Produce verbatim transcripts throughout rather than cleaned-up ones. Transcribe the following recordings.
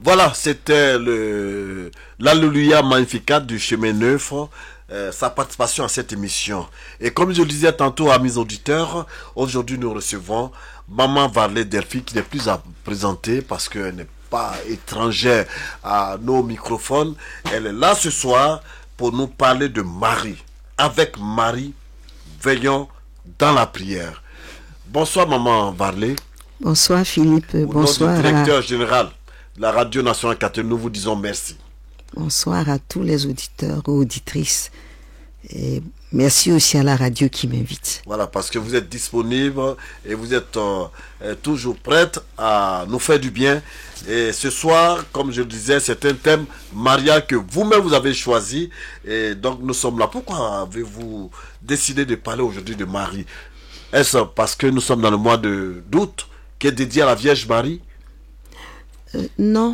Voilà, c'était le l'Alléluia Magnificat du Chemin Neuf, euh, sa participation à cette émission. Et comme je le disais tantôt à mes auditeurs, aujourd'hui nous recevons Maman Varley Delphi, qui n'est plus à présenter parce qu'elle n'est pas étrangère à nos microphones. Elle est là ce soir pour nous parler de Marie. Avec Marie, veillons dans la prière. Bonsoir Maman Varley. Bonsoir Philippe, Au bonsoir. nom du directeur à... général de la Radio Nationale catholique, nous vous disons merci. Bonsoir à tous les auditeurs et auditrices. Et merci aussi à la radio qui m'invite. Voilà, parce que vous êtes disponible et vous êtes euh, toujours prête à nous faire du bien. Et ce soir, comme je le disais, c'est un thème marial que vous-même vous avez choisi. Et donc nous sommes là. Pourquoi avez-vous décidé de parler aujourd'hui de Marie? Est-ce parce que nous sommes dans le mois de d'août qui est dédié à la Vierge Marie? Euh, non.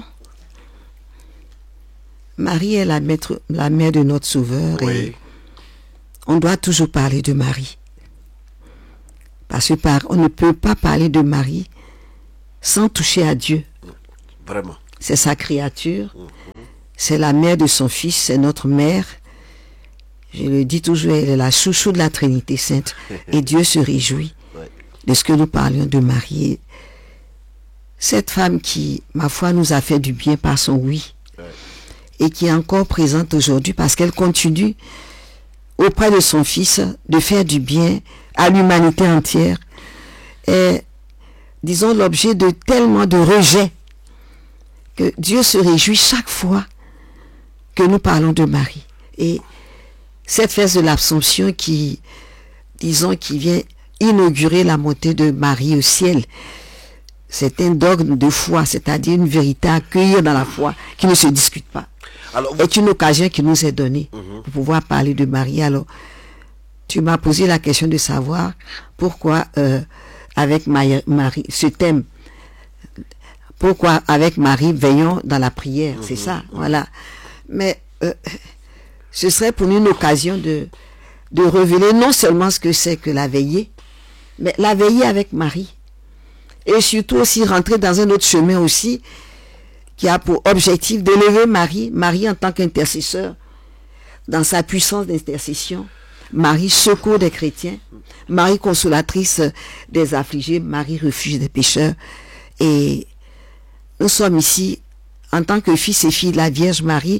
Marie est la, maître, la mère de notre Sauveur. Oui. Et on doit toujours parler de Marie. Parce que par, on ne peut pas parler de Marie sans toucher à Dieu. Vraiment. C'est sa créature. Mm-hmm. C'est la mère de son fils. C'est notre mère. Je le dis toujours, elle est la chouchou de la Trinité Sainte. Et Dieu se réjouit ouais. de ce que nous parlions de Marie. Cette femme qui, ma foi, nous a fait du bien par son oui. Ouais. Et qui est encore présente aujourd'hui parce qu'elle continue auprès de son fils de faire du bien à l'humanité entière. Et, disons, l'objet de tellement de rejet que Dieu se réjouit chaque fois que nous parlons de Marie. Et cette fête de l'Assomption qui, disons, qui vient inaugurer la montée de Marie au ciel, c'est un dogme de foi, c'est-à-dire une vérité à accueillir dans la foi qui ne se discute pas. Alors, vous... est une occasion qui nous est donnée mm-hmm. pour pouvoir parler de Marie. Alors, tu m'as posé la question de savoir pourquoi euh, avec Marie, Marie, ce thème, pourquoi avec Marie veillons dans la prière, mm-hmm. c'est ça, mm-hmm. voilà. Mais euh, ce serait pour nous une occasion de, de révéler non seulement ce que c'est que la veillée, mais la veillée avec Marie. Et surtout aussi rentrer dans un autre chemin aussi, qui a pour objectif d'élever Marie, Marie en tant qu'intercesseur, dans sa puissance d'intercession, Marie secours des chrétiens, Marie consolatrice des affligés, Marie refuge des pécheurs. Et nous sommes ici, en tant que fils et filles de la Vierge Marie,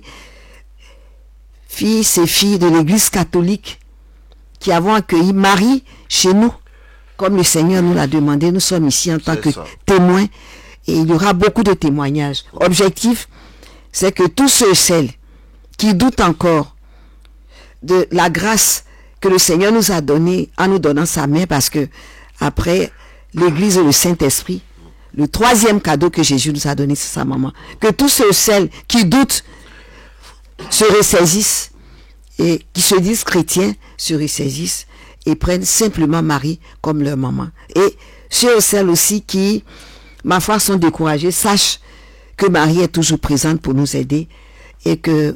fils et filles de l'Église catholique, qui avons accueilli Marie chez nous. Comme le Seigneur nous l'a demandé, nous sommes ici en tant c'est que ça. témoins et il y aura beaucoup de témoignages. Objectif, c'est que tous ceux et celles qui doutent encore de la grâce que le Seigneur nous a donnée en nous donnant sa main, parce que après l'Église et le Saint-Esprit, le troisième cadeau que Jésus nous a donné, c'est sa maman. Que tous ceux et celles qui doutent se ressaisissent et qui se disent chrétiens se ressaisissent et prennent simplement Marie comme leur maman. Et ceux et celles aussi qui, ma foi, sont découragés, sachent que Marie est toujours présente pour nous aider et que,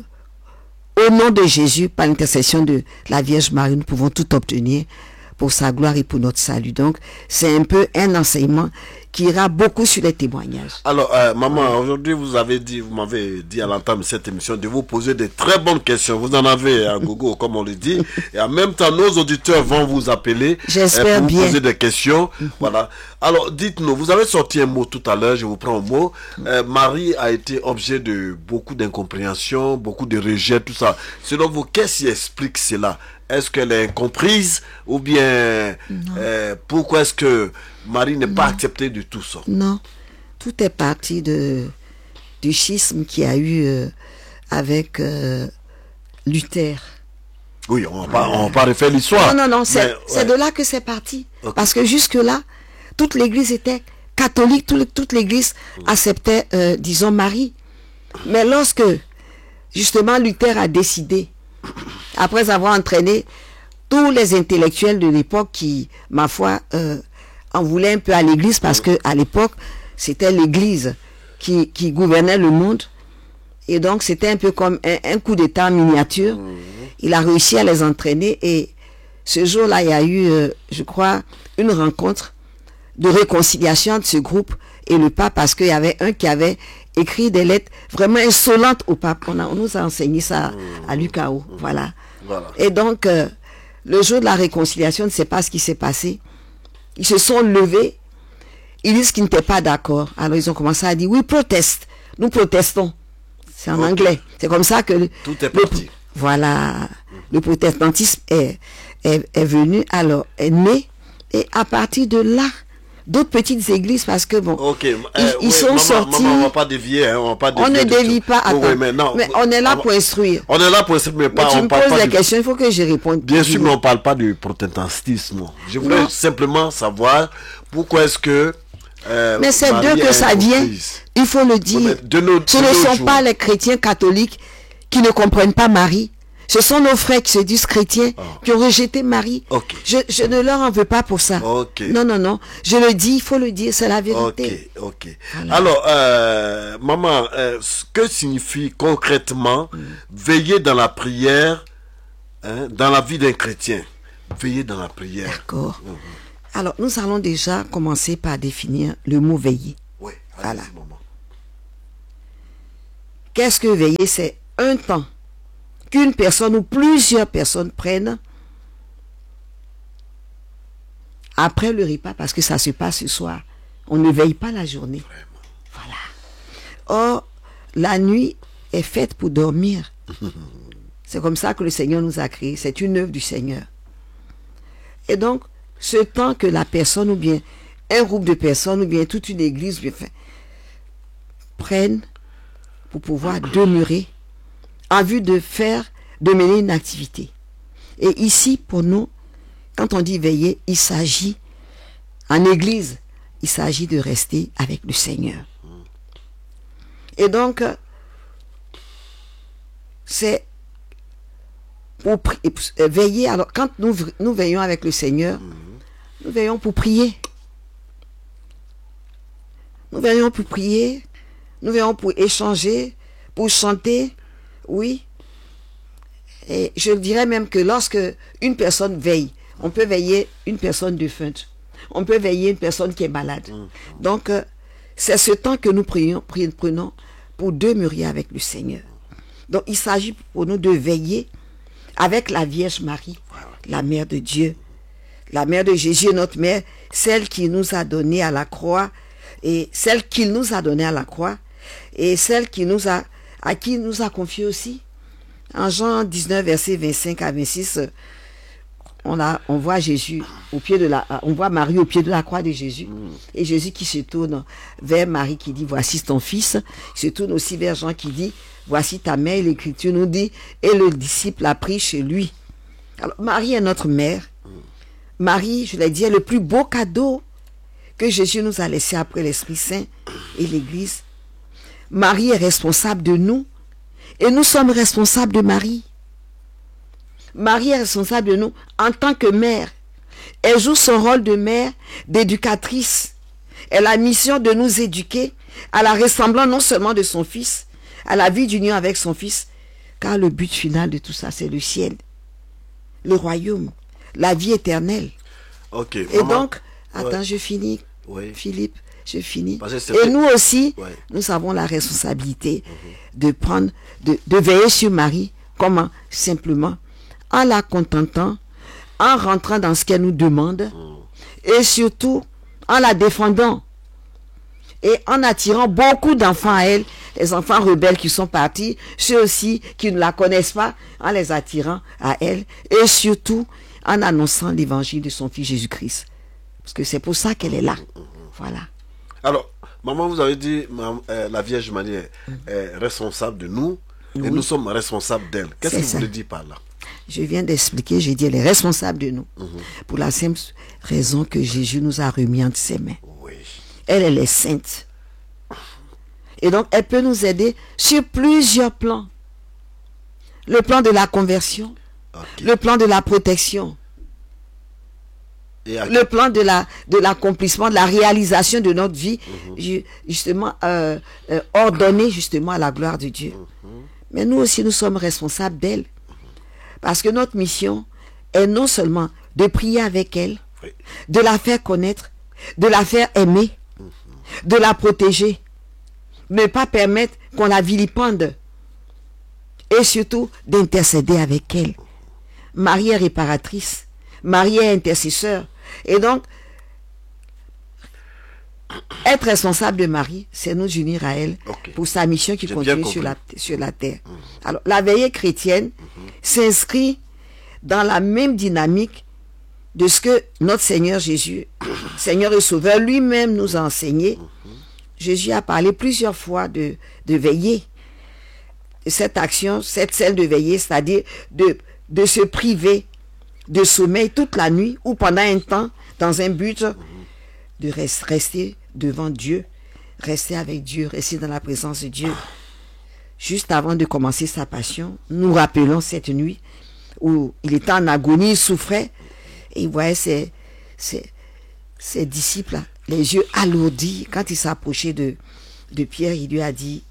au nom de Jésus, par l'intercession de la Vierge Marie, nous pouvons tout obtenir pour sa gloire et pour notre salut. Donc, c'est un peu un enseignement qui ira beaucoup sur les témoignages. Alors, euh, maman, aujourd'hui, vous avez dit, vous m'avez dit à l'entame de cette émission de vous poser des très bonnes questions. Vous en avez à gogo, comme on le dit. Et en même temps, nos auditeurs vont vous appeler. J'espère euh, pour bien. vous poser des questions. Mm-hmm. Voilà. Alors, dites-nous, vous avez sorti un mot tout à l'heure, je vous prends un mot. Euh, Marie a été objet de beaucoup d'incompréhension, beaucoup de rejet, tout ça. Selon vous, qu'est-ce qui explique cela? Est-ce qu'elle est incomprise ou bien euh, pourquoi est-ce que Marie n'est pas acceptée de tout ça? Non, tout est parti de, du schisme qu'il y a eu euh, avec euh, Luther. Oui, on va euh, pas refaire l'histoire. Non, non, non, c'est ouais. de là que c'est parti. Okay. Parce que jusque-là, toute l'Église était catholique, tout, toute l'Église mmh. acceptait, euh, disons, Marie. Mais lorsque, justement, Luther a décidé, après avoir entraîné tous les intellectuels de l'époque qui, ma foi, euh, en voulaient un peu à l'Église, parce que à l'époque, c'était l'Église qui, qui gouvernait le monde. Et donc, c'était un peu comme un, un coup d'État en miniature. Mmh. Il a réussi à les entraîner. Et ce jour-là, il y a eu, euh, je crois, une rencontre de réconciliation de ce groupe et le pape, parce qu'il y avait un qui avait écrit des lettres vraiment insolentes au pape. On, a, on nous a enseigné ça mmh. à l'U Q A O. Mmh. Voilà. voilà. Et donc, euh, le jour de la réconciliation, on ne sait pas ce qui s'est passé. Ils se sont levés. Ils disent qu'ils n'étaient pas d'accord. Alors, ils ont commencé à dire, oui, proteste. Nous protestons. C'est en okay. anglais. C'est comme ça que... Le, Tout est parti. Le, voilà. Mmh. Le protestantisme est, est, est venu, alors, est né. Et à partir de là, d'autres petites églises, parce que bon, okay. ils, euh, ils ouais, sont maman, sortis. Maman, on va pas dévier, hein, on va pas dévier. On ne dévie pas, attends, oh, oui, mais, non, mais on est là on, pour instruire. On est là pour instruire, mais pas. Mais tu on me parle poses pas la du... question, il faut que je réponde. Bien sûr, mais on parle pas du protestantisme. Je voudrais non. simplement savoir pourquoi est-ce que. Euh, mais c'est d'eux que ça vient. Il faut le dire. Oui, de nos, Ce de ne sont jours. pas les chrétiens catholiques qui ne comprennent pas Marie. Ce sont nos frères qui se disent chrétiens, oh. qui ont rejeté Marie. Okay. Je, je ne leur en veux pas pour ça. Okay. Non, non, non. Je le dis, il faut le dire, c'est la vérité. Ok, ok. Voilà. Alors, euh, maman, euh, que signifie concrètement mm. veiller dans la prière, hein, dans la vie d'un chrétien? Veiller dans la prière. D'accord. Mm-hmm. Alors, nous allons déjà commencer par définir le mot veiller. Oui, voilà. Maman. Qu'est-ce que veiller? C'est un temps qu'une personne ou plusieurs personnes prennent après le repas, parce que ça se passe ce soir. On ne veille pas la journée. Vraiment. Voilà. Or, la nuit est faite pour dormir. C'est comme ça que le Seigneur nous a créés. C'est une œuvre du Seigneur. Et donc, ce temps que la personne, ou bien un groupe de personnes, ou bien toute une église, bien fait, prennent pour pouvoir demeurer en vue de faire, de mener une activité. Et ici, pour nous, quand on dit veiller, il s'agit, en église, il s'agit de rester avec le Seigneur. Et donc, c'est pour veiller. Alors, quand nous, nous veillons avec le Seigneur, nous veillons pour prier. Nous veillons pour prier, nous veillons pour échanger, pour chanter. Oui, et je dirais même que lorsque une personne veille, on peut veiller une personne défunte, on peut veiller une personne qui est malade. Mmh. Donc, euh, c'est ce temps que nous prions, prions, prenons pour demeurer avec le Seigneur. Donc, il s'agit pour nous de veiller avec la Vierge Marie, la Mère de Dieu, la Mère de Jésus, notre Mère, celle qui nous a donné à la croix, et celle qu'il nous a donné à la croix, et celle qui nous a à qui il nous a confié aussi. En Jean dix-neuf, versets vingt-cinq à vingt-six, on, a, on voit Jésus au pied de la, on voit Marie au pied de la croix de Jésus. Mm. Et Jésus qui se tourne vers Marie qui dit, voici ton fils. Il se tourne aussi vers Jean qui dit, voici ta mère. Et l'Écriture nous dit, et le disciple a pris chez lui. Alors, Marie est notre mère. Mm. Marie, je l'ai dit, est le plus beau cadeau que Jésus nous a laissé après l'Esprit Saint et l'Église. Marie est responsable de nous et nous sommes responsables de Marie. Marie est responsable de nous en tant que mère. Elle joue son rôle de mère, d'éducatrice. Elle a la mission de nous éduquer à la ressemblance non seulement de son fils, à la vie d'union avec son fils, car le but final de tout ça, c'est le ciel, le royaume, la vie éternelle. Ok. Et maman, donc, attends, ouais. je finis, oui. Philippe. Je finis. Et nous aussi, ouais. nous avons la responsabilité mmh. de prendre, de, de veiller sur Marie. Comment? Simplement en la contentant, en rentrant dans ce qu'elle nous demande, mmh. et surtout en la défendant et en attirant beaucoup d'enfants à elle, les enfants rebelles qui sont partis, ceux aussi qui ne la connaissent pas, en les attirant à elle, et surtout en annonçant l'évangile de son fils Jésus-Christ. Parce que c'est pour ça qu'elle est là. Voilà. Alors, maman, vous avez dit maman, euh, la Vierge Marie est, est responsable de nous, oui. et nous sommes responsables d'elle. Qu'est-ce que vous voulez dire par là? Je viens d'expliquer, j'ai dit elle est responsable de nous. Mm-hmm. Pour la simple raison que Jésus nous a remis entre ses mains. Oui. Elle, elle est sainte. Et donc, elle peut nous aider sur plusieurs plans. Le plan de la conversion, okay. le plan de la protection, le plan de la de l'accomplissement, de la réalisation de notre vie, mm-hmm. justement euh, euh, ordonnée justement à la gloire de Dieu. Mm-hmm. Mais nous aussi, nous sommes responsables d'elle. Parce que notre mission est non seulement de prier avec elle, oui. de la faire connaître, de la faire aimer, mm-hmm. de la protéger, ne pas permettre qu'on la vilipende et surtout d'intercéder avec elle. Marie est réparatrice, Marie est intercesseur. Et donc, être responsable de Marie, c'est nous unir à elle okay. pour sa mission qui continue sur la, sur la terre. Mmh. Alors, la veillée chrétienne mmh. s'inscrit dans la même dynamique de ce que notre Seigneur Jésus, Seigneur et Sauveur, lui-même nous a enseigné. Mmh. Jésus a parlé plusieurs fois de, de veiller. Cette action, cette celle de veiller, c'est-à-dire de, de se priver de sommeil toute la nuit ou pendant un temps dans un but de rester devant Dieu, rester avec Dieu, rester dans la présence de Dieu. Juste avant de commencer sa passion, nous rappelons cette nuit où il était en agonie, il souffrait et il voyait ses, ses, ses disciples, les yeux alourdis. Quand il s'approchait de, de Pierre, il lui a dit: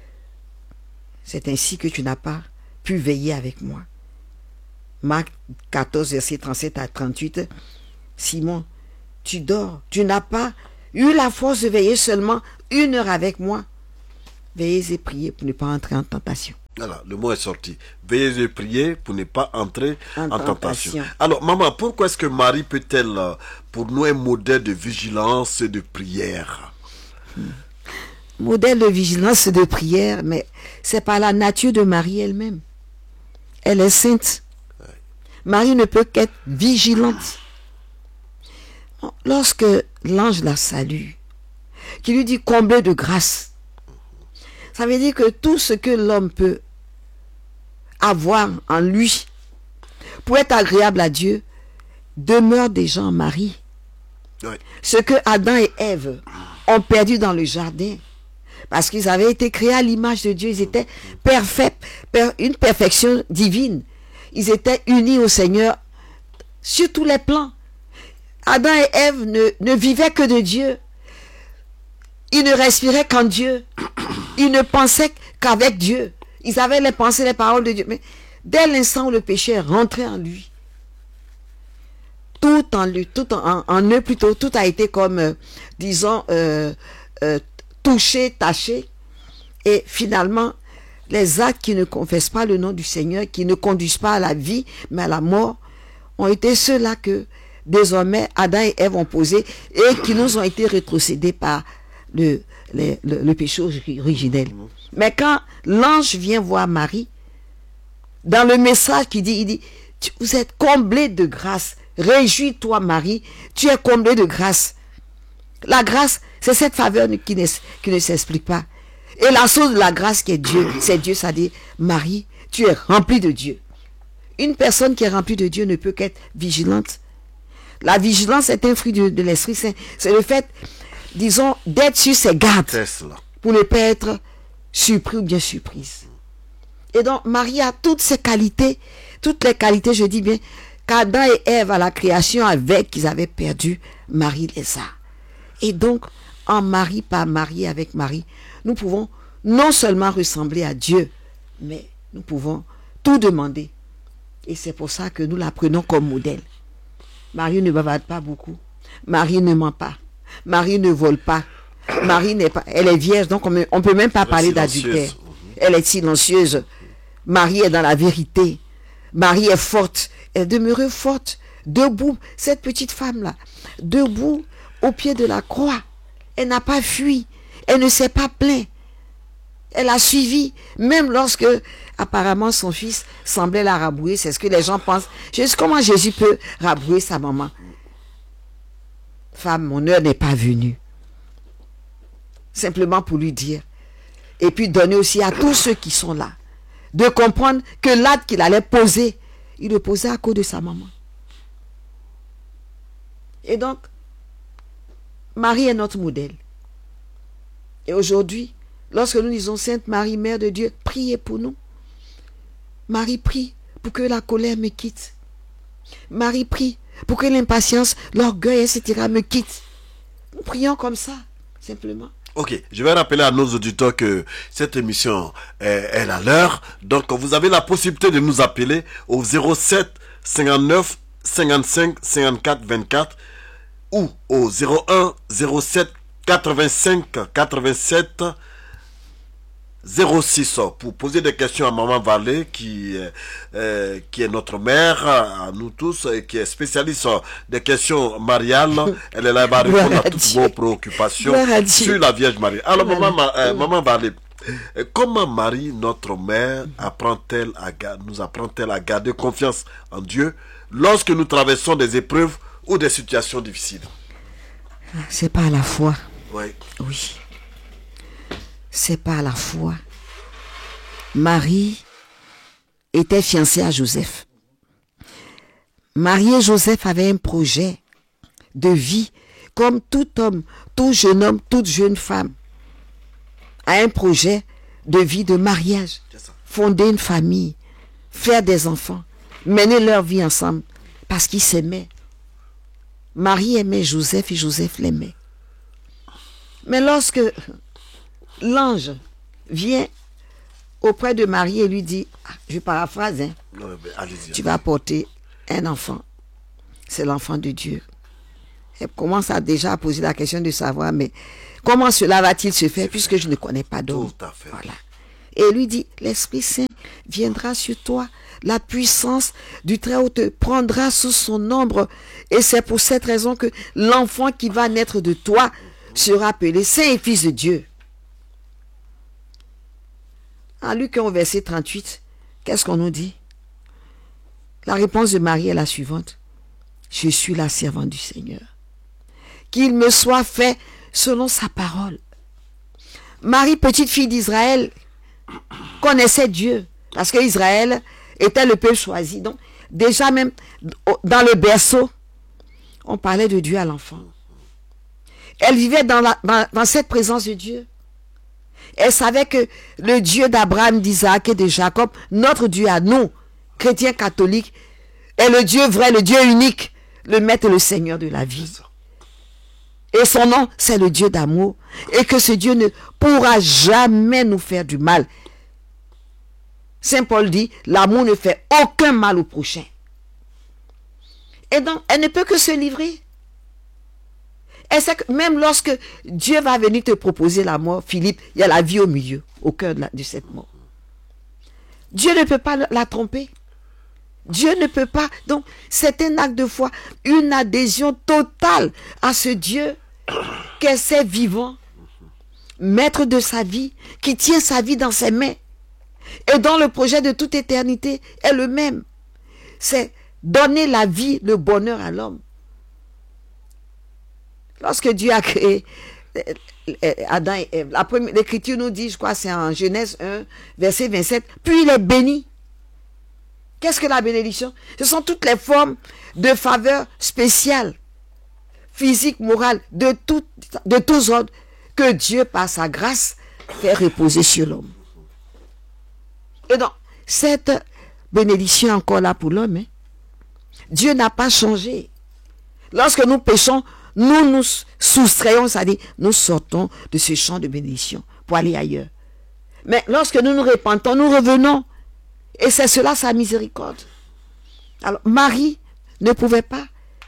c'est ainsi que tu n'as pas pu veiller avec moi. Marc quatorze, verset trente-sept à trente-huit. Simon, tu dors, tu n'as pas eu la force de veiller seulement une heure avec moi. Veillez et priez pour ne pas entrer en tentation. Voilà, le mot est sorti. Veillez et priez pour ne pas entrer en, en tentation. tentation. Alors, maman, pourquoi est-ce que Marie peut-elle, pour nous, un modèle de vigilance et de prière? hmm. Modèle de vigilance et de prière, mais c'est par la nature de Marie elle-même. Elle est sainte. Ouais. Marie ne peut qu'être vigilante. Lorsque l'ange la salue, qui lui dit comblé de grâce, ça veut dire que tout ce que l'homme peut avoir en lui pour être agréable à Dieu demeure déjà en Marie. Oui. Ce que Adam et Ève ont perdu dans le jardin, parce qu'ils avaient été créés à l'image de Dieu, ils étaient parfaits, une perfection divine. Ils étaient unis au Seigneur sur tous les plans. Adam et Ève ne, ne vivaient que de Dieu. Ils ne respiraient qu'en Dieu. Ils ne pensaient qu'avec Dieu. Ils avaient les pensées, les paroles de Dieu. Mais dès l'instant où le péché est rentré en lui, tout en lui, tout en, en eux plutôt, tout a été comme, euh, disons, euh, euh, touché, taché. Et finalement, les actes qui ne confessent pas le nom du Seigneur, qui ne conduisent pas à la vie, mais à la mort, ont été ceux-là que désormais Adam et Ève ont posé et qui nous ont été rétrocédés par le, le, le, le péché originel. Mais quand l'ange vient voir Marie, dans le message qu'il dit, il dit, vous êtes comblés de grâce, réjouis-toi Marie, tu es comblée de grâce. La grâce, c'est cette faveur qui ne, qui ne s'explique pas. Et la source de la grâce qui est Dieu, c'est Dieu, ça dit, Marie, tu es remplie de Dieu. Une personne qui est remplie de Dieu ne peut qu'être vigilante. La vigilance est un fruit de, de l'Esprit Saint. C'est le fait, disons, d'être sur ses gardes pour ne pas être surpris ou bien surprise. Et donc, Marie a toutes ces qualités, toutes les qualités, je dis bien, qu'Adam et Ève à la création avec, qu'ils avaient perdu, Marie les a. Et donc, en Marie, par Marie, avec Marie, nous pouvons non seulement ressembler à Dieu, mais nous pouvons tout demander. Et c'est pour ça que nous la prenons comme modèle. Marie ne bavarde pas beaucoup. Marie ne ment pas. Marie ne vole pas. Marie n'est pas, elle est vierge, donc on ne peut même pas parler d'adultère. Elle est silencieuse. Marie est dans la vérité. Marie est forte. Elle demeure forte, debout. Cette petite femme-là, debout au pied de la croix. Elle n'a pas fui. Elle ne s'est pas plainte. Elle a suivi, même lorsque apparemment son fils semblait la rabrouer. C'est ce que les gens pensent. Juste comment Jésus peut rabrouer sa maman? Femme, mon heure n'est pas venue. Simplement pour lui dire. Et puis donner aussi à tous ceux qui sont là de comprendre que l'acte qu'il allait poser, il le posait à cause de sa maman. Et donc, Marie est notre modèle. Et aujourd'hui, lorsque nous disons Sainte Marie, Mère de Dieu, priez pour nous. Marie prie pour que la colère me quitte. Marie prie pour que l'impatience, l'orgueil, et cetera me quittent. Nous prions comme ça, simplement. Ok, je vais rappeler à nos auditeurs que cette émission est, est à l'heure. Donc, vous avez la possibilité de nous appeler au zéro sept cinquante-neuf cinquante-cinq cinquante-quatre vingt-quatre ou au zéro un zéro sept quatre-vingt-cinq quatre-vingt-sept zéro six pour poser des questions à Maman Vallée qui, euh, qui est notre mère, à nous tous, et qui est spécialiste des questions mariales. Elle est là, elle va répondre à toutes vos préoccupations sur la Vierge Marie. Alors, Maman, euh, Maman Vallée, comment Marie, notre mère, apprend-elle à, nous apprend-elle à garder confiance en Dieu lorsque nous traversons des épreuves ou des situations difficiles? C'est par la foi. Oui. Oui. C'est par la foi. Marie était fiancée à Joseph. Marie et Joseph avaient un projet de vie, comme tout homme, tout jeune homme, toute jeune femme a un projet de vie de mariage, fonder une famille, faire des enfants, mener leur vie ensemble, parce qu'ils s'aimaient. Marie aimait Joseph et Joseph l'aimait. Mais lorsque l'ange vient auprès de Marie et lui dit, je paraphrase, hein, non, mais allez-y, tu vas porter un enfant. C'est l'enfant de Dieu. Elle commence à déjà à poser la question de savoir, mais comment cela va-t-il se faire puisque je ne connais pas d'homme? Tout à fait. Voilà. Et lui dit, l'Esprit Saint viendra sur toi. La puissance du Très-Haut te prendra sous son ombre. Et c'est pour cette raison que l'enfant qui va naître de toi sera appelé Saint et Fils de Dieu. En Luc un, verset trente-huit, qu'est-ce qu'on nous dit? La réponse de Marie est la suivante. Je suis la servante du Seigneur. Qu'il me soit fait selon sa parole. Marie, petite fille d'Israël, connaissait Dieu. Parce que Israël était le peuple choisi. Donc, déjà même dans le berceau, on parlait de Dieu à l'enfant. Elle vivait dans, la, dans, dans cette présence de Dieu. Elle savait que le Dieu d'Abraham, d'Isaac et de Jacob, notre Dieu à nous, chrétiens catholiques, est le Dieu vrai, le Dieu unique, le Maître et le Seigneur de la vie. Et son nom, c'est le Dieu d'amour. Et que ce Dieu ne pourra jamais nous faire du mal. Saint Paul dit, l'amour ne fait aucun mal au prochain. Et donc, elle ne peut que se livrer. Elle sait que même lorsque Dieu va venir te proposer la mort, Philippe, il y a la vie au milieu, au cœur de, la, de cette mort. Dieu ne peut pas la tromper. Dieu ne peut pas. Donc, c'est un acte de foi, une adhésion totale à ce Dieu qu'elle sait vivant, maître de sa vie, qui tient sa vie dans ses mains. Et dont le projet de toute éternité est le même. C'est donner la vie, le bonheur à l'homme. Lorsque Dieu a créé Adam et Ève, la première, l'Écriture nous dit, je crois c'est en Genèse un, verset vingt-sept, puis il est béni. Qu'est-ce que la bénédiction? Ce sont toutes les formes de faveur spéciales, physiques, morales, de, tout, de tous ordres, que Dieu, par sa grâce, fait reposer sur l'homme. Et donc, cette bénédiction est encore là pour l'homme. Hein? Dieu n'a pas changé. Lorsque nous péchons, nous nous soustrayons, c'est-à-dire nous sortons de ce champ de bénédiction pour aller ailleurs. Mais lorsque nous nous repentons, nous revenons. Et c'est cela sa miséricorde. Alors, Marie ne pouvait pas.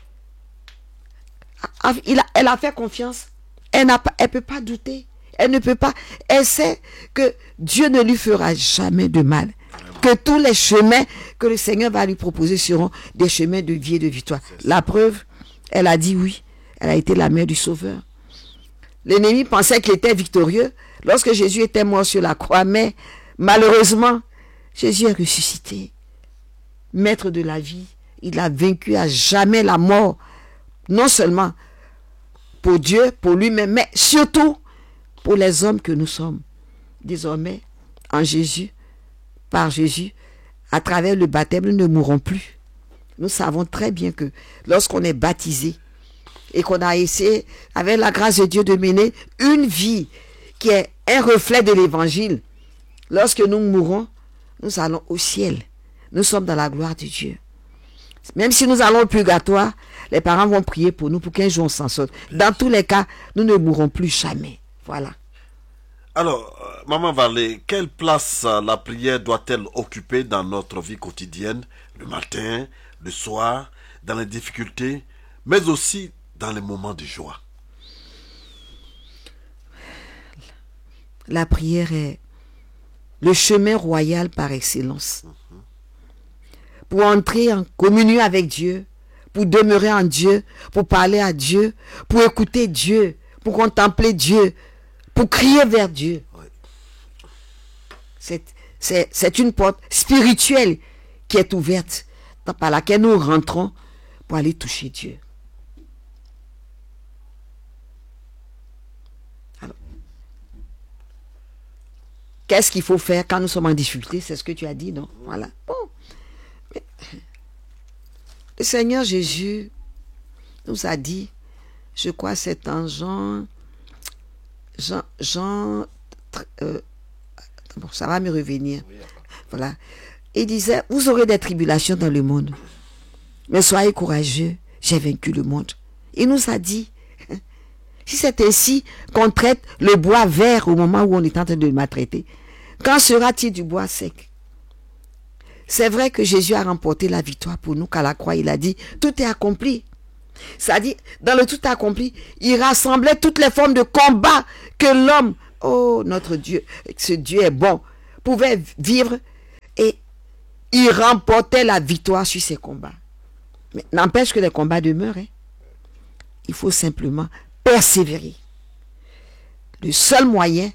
Elle a fait confiance. Elle ne peut pas douter. Elle ne peut pas. Elle sait que Dieu ne lui fera jamais de mal. Que tous les chemins que le Seigneur va lui proposer seront des chemins de vie et de victoire. La preuve, elle a dit oui. Elle a été la mère du Sauveur. L'ennemi pensait qu'il était victorieux lorsque Jésus était mort sur la croix. Mais malheureusement, Jésus est ressuscité. Maître de la vie. Il a vaincu à jamais la mort. Non seulement pour Dieu, pour lui-même, mais surtout pour les hommes que nous sommes. Désormais, en Jésus, par Jésus, à travers le baptême, nous ne mourrons plus. Nous savons très bien que lorsqu'on est baptisé et qu'on a essayé, avec la grâce de Dieu, de mener une vie qui est un reflet de l'évangile, lorsque nous mourrons, nous allons au ciel. Nous sommes dans la gloire de Dieu. Même si nous allons au purgatoire, les parents vont prier pour nous pour qu'un jour on s'en sorte. Dans tous les cas, nous ne mourrons plus jamais. Voilà. Alors, euh, Maman Vallée, quelle place euh, la prière doit-elle occuper dans notre vie quotidienne, le matin, le soir, dans les difficultés, mais aussi dans les moments de joie? La prière est le chemin royal par excellence. Pour entrer en communion avec Dieu, pour demeurer en Dieu, pour parler à Dieu, pour écouter Dieu, pour contempler Dieu, pour crier vers Dieu. Oui. C'est, c'est, c'est une porte spirituelle qui est ouverte, par laquelle nous rentrons pour aller toucher Dieu. Alors, qu'est-ce qu'il faut faire quand nous sommes en difficulté? C'est ce que tu as dit, non? Voilà. Bon. Mais, le Seigneur Jésus nous a dit, je crois c'est en Jean, Jean, Jean euh, bon, ça va me revenir. Voilà. Il disait, vous aurez des tribulations dans le monde, mais soyez courageux, j'ai vaincu le monde. Il nous a dit, si c'est ainsi qu'on traite le bois vert au moment où on est en train de le maltraiter, quand sera-t-il du bois sec? C'est vrai que Jésus a remporté la victoire pour nous, qu'à la croix, il a dit, tout est accompli. C'est-à-dire, dans le tout accompli, il rassemblait toutes les formes de combat que l'homme, oh notre Dieu, ce Dieu est bon, pouvait vivre, et il remportait la victoire sur ces combats. Mais n'empêche que les combats demeurent. Hein. Il faut simplement persévérer. Le seul moyen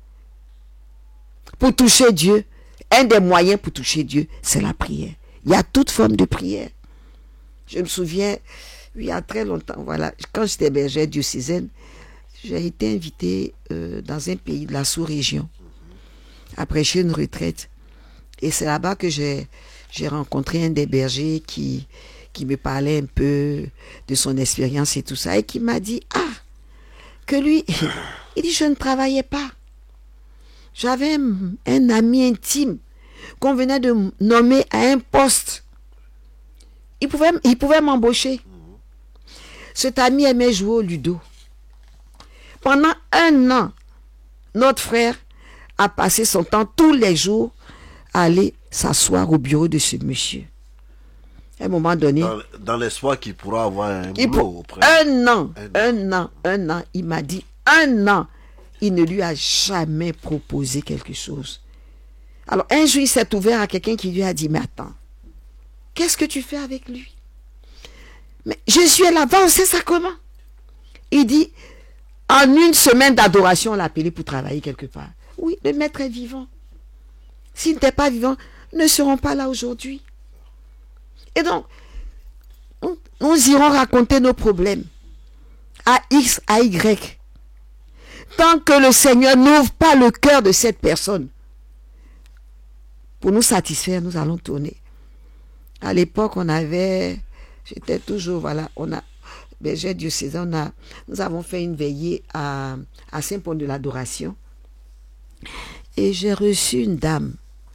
pour toucher Dieu, un des moyens pour toucher Dieu, c'est la prière. Il y a toute forme de prière. Je me souviens, il y a très longtemps, voilà, quand j'étais bergère diocésaine, j'ai été invitée euh, dans un pays de la sous-région à prêcher une retraite. Et c'est là-bas que j'ai, j'ai rencontré un des bergers qui, qui me parlait un peu de son expérience et tout ça, et qui m'a dit, ah, que lui, il dit, je ne travaillais pas. J'avais un, un ami intime qu'on venait de nommer à un poste. Il pouvait, il pouvait m'embaucher. Cet ami aimait jouer au ludo. Pendant un an, notre frère a passé son temps tous les jours à aller s'asseoir au bureau de ce monsieur. À un moment donné... Dans, dans l'espoir qu'il pourra avoir un boulot pour, auprès. Un an, un an, un an, il m'a dit, un an, il ne lui a jamais proposé quelque chose. Alors, un jour, il s'est ouvert à quelqu'un qui lui a dit, mais attends, qu'est-ce que tu fais avec lui? Mais Jésus est là-bas, on sait ça comment? Il dit, en une semaine d'adoration, on l'a appelé pour travailler quelque part. Oui, le maître est vivant. S'il n'était pas vivant, nous ne serons pas là aujourd'hui. Et donc, nous, nous irons raconter nos problèmes à X, à Y. Tant que le Seigneur n'ouvre pas le cœur de cette personne, pour nous satisfaire, nous allons tourner. À l'époque, on avait, j'étais toujours, voilà, on a, berger diocésain, on a, nous avons fait une veillée à, à Saint-Pont de l'Adoration. Et j'ai reçu une dame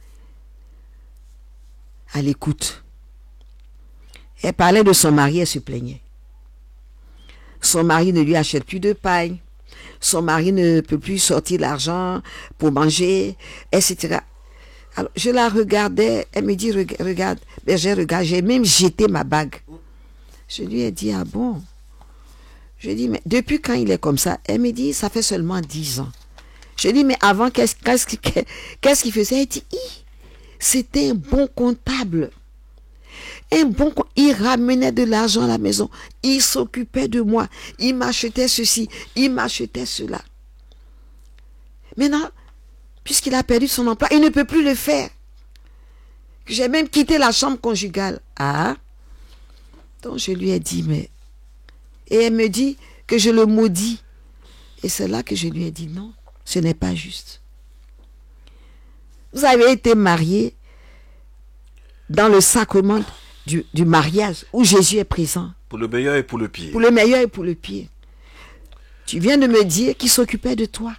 à l'écoute. Elle parlait de son mari, elle se plaignait. Son mari ne lui achète plus de paille. Son mari ne peut plus sortir l'argent pour manger, et cetera. Alors, je la regardais, elle me dit, regarde, berger, regarde, j'ai même jeté ma bague. Je lui ai dit, ah bon? Je lui ai dit, mais depuis quand il est comme ça? Elle me dit, ça fait seulement dix ans. Je lui ai dit, mais avant, qu'est-ce qu'est-ce, qu'est-ce qu'il faisait? Elle dit, c'était un bon comptable. Un bon, il ramenait de l'argent à la maison. Il s'occupait de moi. Il m'achetait ceci. Il m'achetait cela. Maintenant, puisqu'il a perdu son emploi, il ne peut plus le faire. J'ai même quitté la chambre conjugale. Ah. Donc je lui ai dit, mais... Et elle me dit que je le maudis. Et c'est là que je lui ai dit, non, ce n'est pas juste. Vous avez été mariés dans le sacrement du, du mariage où Jésus est présent. Pour le meilleur et pour le pire. Pour le meilleur et pour le pire. Tu viens de me dire qu'il s'occupait de toi.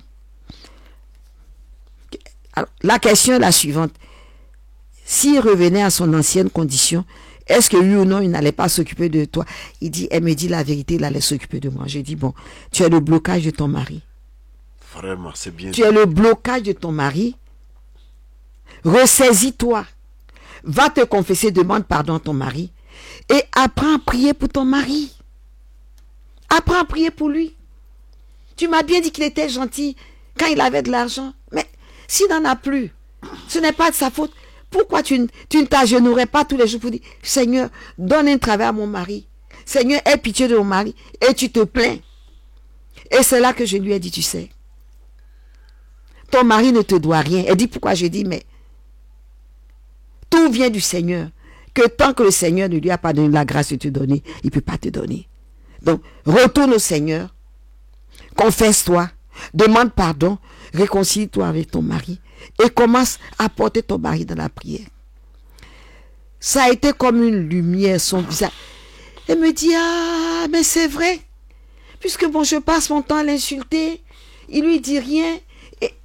Alors, la question est la suivante. S'il revenait à son ancienne condition, est-ce que oui ou non, il n'allait pas s'occuper de toi? Il dit, elle me dit la vérité, il allait s'occuper de moi. J'ai dit, bon, tu es le blocage de ton mari. Vraiment, c'est bien. Tu es le blocage de ton mari. Ressaisis-toi. Va te confesser, demande pardon à ton mari. Et apprends à prier pour ton mari. Apprends à prier pour lui. Tu m'as bien dit qu'il était gentil. quand il avait de l'argent. Mais s'il n'en a plus, ce n'est pas de sa faute. Pourquoi tu, tu ne t'agenouillerais pas tous les jours pour dire, Seigneur, donne un travail à mon mari. Seigneur, aie pitié de mon mari. Et tu te plains. Et c'est là que je lui ai dit, tu sais, ton mari ne te doit rien. Elle dit, pourquoi? Je dis, mais tout vient du Seigneur. Que tant que le Seigneur ne lui a pas donné la grâce de te donner, il ne peut pas te donner. Donc, retourne au Seigneur. Confesse-toi. Demande pardon. Réconcilie-toi avec ton mari. Et commence à porter ton mari dans la prière. Ça a été comme une lumière, son visage. Elle me dit, ah, mais c'est vrai. Puisque bon, je passe mon temps à l'insulter. Il lui dit rien. Et,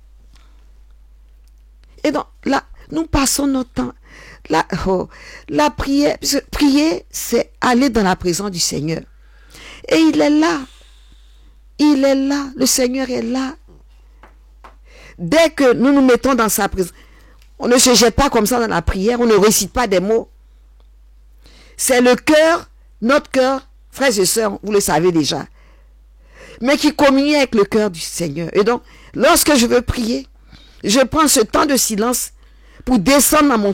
et donc, là, nous passons notre temps. La, oh, la prière, prier, c'est aller dans la présence du Seigneur. Et il est là. Il est là. Le Seigneur est là. Dès que nous nous mettons dans sa présence, on ne se jette pas comme ça dans la prière, on ne récite pas des mots. C'est le cœur, notre cœur, frères et sœurs, vous le savez déjà, mais qui communie avec le cœur du Seigneur. Et donc, lorsque je veux prier, je prends ce temps de silence pour descendre dans mon